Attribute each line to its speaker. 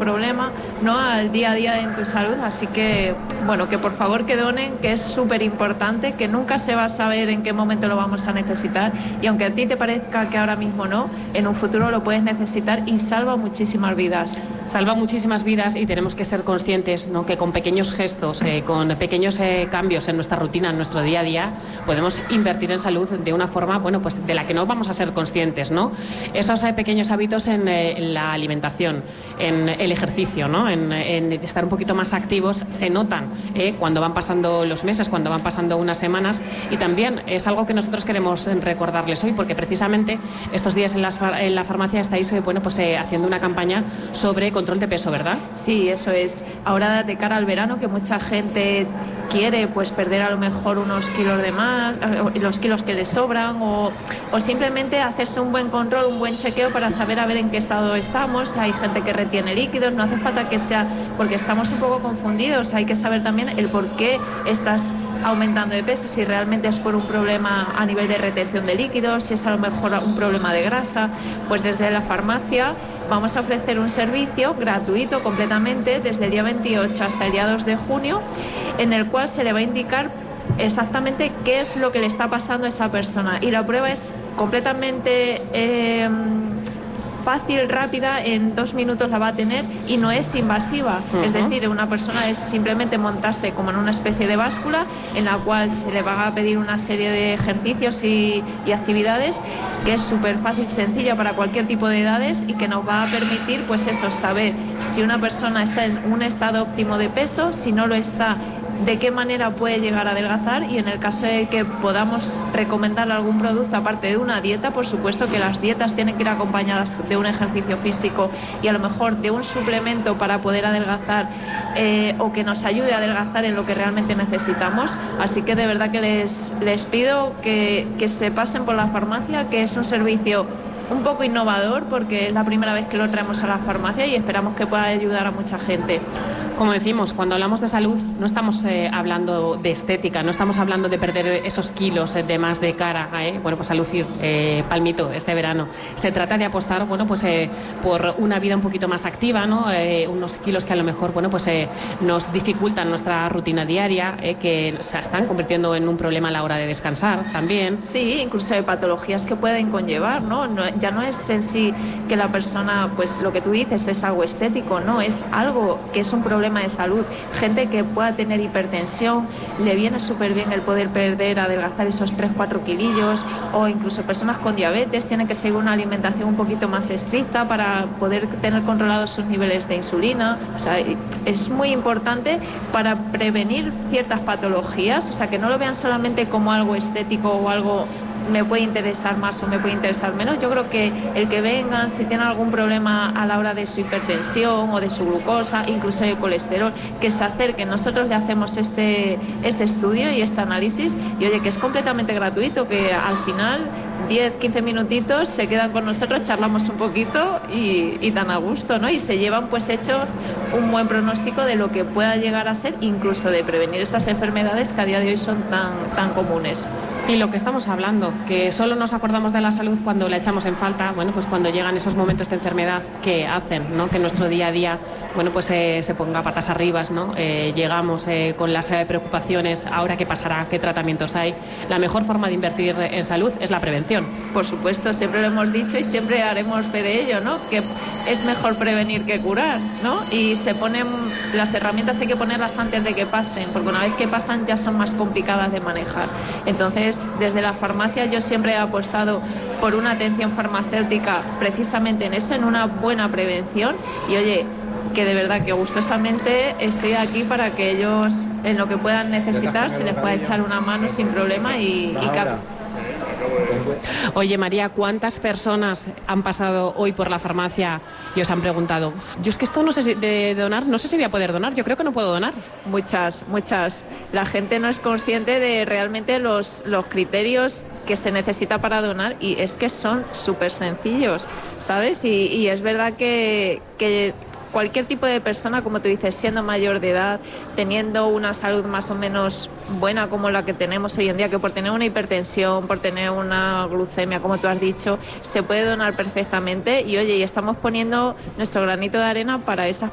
Speaker 1: problema, ¿no?, al día a día en tu salud. Así que, bueno, que por favor que donen, que es súper importante, que nunca se va a saber en qué momento lo vamos a necesitar, y aunque a ti te parezca que ahora mismo no, en un futuro lo puedes necesitar y salva muchísimas vidas.
Speaker 2: Salva muchísimas vidas y tenemos que ser conscientes, ¿no?, que con pequeños gestos, con pequeños cambios en nuestra rutina, en nuestro día a día, podemos invertir en salud de una forma, bueno, pues de la que no vamos a ser conscientes, ¿no? Esos pequeños hábitos en la alimentación, en el ejercicio, ¿no?, en estar un poquito más activos, se notan cuando van pasando los meses, cuando van pasando unas semanas, y también es algo que nosotros queremos recordarles hoy, porque precisamente estos días en la farmacia estáis haciendo una campaña sobre control de peso, ¿verdad?
Speaker 1: Sí, eso es. Ahora, de cara al verano, que mucha gente quiere pues perder a lo mejor unos kilos de más, los kilos que les sobran, o simplemente hacerse un buen control, un buen chequeo para saber a ver en qué estado estamos. Hay gente que retiene líquidos, no hace falta que sea porque estamos un poco confundidos, hay que saber también el por qué estás aumentando de peso, si realmente es por un problema a nivel de retención de líquidos, si es a lo mejor un problema de grasa. Pues desde la farmacia vamos a ofrecer un servicio gratuito completamente desde el día 28 hasta el día 2 de junio, en el cual se le va a indicar exactamente qué es lo que le está pasando a esa persona, y la prueba es completamente fácil, rápida, en 2 minutos la va a tener y no es invasiva. Es decir, una persona es simplemente montarse como en una especie de báscula en la cual se le va a pedir una serie de ejercicios y actividades, que es súper fácil, sencilla para cualquier tipo de edades, y que nos va a permitir pues eso, saber si una persona está en un estado óptimo de peso, si no lo está, de qué manera puede llegar a adelgazar, y en el caso de que podamos recomendarle algún producto aparte de una dieta, por supuesto que las dietas tienen que ir acompañadas de un ejercicio físico y a lo mejor de un suplemento para poder adelgazar, o que nos ayude a adelgazar en lo que realmente necesitamos. Así que de verdad que les pido que se pasen por la farmacia, que es un servicio un poco innovador porque es la primera vez que lo traemos a la farmacia y esperamos que pueda ayudar a mucha gente.
Speaker 2: Como decimos, cuando hablamos de salud no estamos hablando de estética, no estamos hablando de perder esos kilos de más de cara a lucir palmito este verano. Se trata de apostar por una vida un poquito más activa, ¿no? Unos kilos que a lo mejor nos dificultan nuestra rutina diaria, que se están convirtiendo en un problema a la hora de descansar también.
Speaker 1: Sí, incluso de patologías que pueden conllevar, ¿no? Ya no es en sí que la persona, pues lo que tú dices es algo estético, no, es algo que es un problema de salud. Gente que pueda tener hipertensión, le viene súper bien el poder adelgazar esos 3-4 kilillos, o incluso personas con diabetes tienen que seguir una alimentación un poquito más estricta para poder tener controlados sus niveles de insulina. O sea, es muy importante para prevenir ciertas patologías, o sea, que no lo vean solamente como algo estético o algo me puede interesar más o me puede interesar menos. Yo creo que el que vengan, si tienen algún problema a la hora de su hipertensión o de su glucosa, incluso de colesterol, que se acerquen. Nosotros le hacemos este estudio y este análisis, y oye, que es completamente gratuito, que al final 10-15 minutitos se quedan con nosotros, charlamos un poquito y tan a gusto, ¿no? Y se llevan pues hecho un buen pronóstico de lo que pueda llegar a ser, incluso de prevenir esas enfermedades que a día de hoy son tan comunes.
Speaker 2: Y lo que estamos hablando, que solo nos acordamos de la salud cuando la echamos en falta, pues cuando llegan esos momentos de enfermedad que hacen, ¿no?, que nuestro día a día, se ponga patas arriba, ¿no? Llegamos con las preocupaciones, ahora qué pasará, qué tratamientos hay. La mejor forma de invertir en salud es la prevención.
Speaker 1: Por supuesto, siempre lo hemos dicho y siempre haremos fe de ello, ¿no? Que es mejor prevenir que curar, ¿no? Y se ponen las herramientas, hay que ponerlas antes de que pasen, porque una vez que pasan ya son más complicadas de manejar. Entonces, desde la farmacia yo siempre he apostado por una atención farmacéutica precisamente en eso, en una buena prevención, y oye, que de verdad que gustosamente estoy aquí para que ellos, en lo que puedan necesitar, se les pueda echar una mano sin problema y
Speaker 2: Oye, María, ¿cuántas personas han pasado hoy por la farmacia y os han preguntado, yo es que esto no sé si de donar, no sé si voy a poder donar, yo creo que no puedo donar?
Speaker 1: Muchas. La gente no es consciente de realmente los criterios que se necesita para donar, y es que son súper sencillos, ¿sabes? Y es verdad que cualquier tipo de persona, como tú dices, siendo mayor de edad, teniendo una salud más o menos buena como la que tenemos hoy en día, que por tener una hipertensión, por tener una glucemia, como tú has dicho, se puede donar perfectamente. Y oye, y estamos poniendo nuestro granito de arena para esas